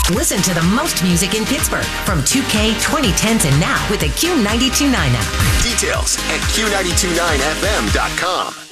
Listen to the most music in Pittsburgh from 2K, 2010s, and now with the Q92.9 app. Details at Q929FM.com.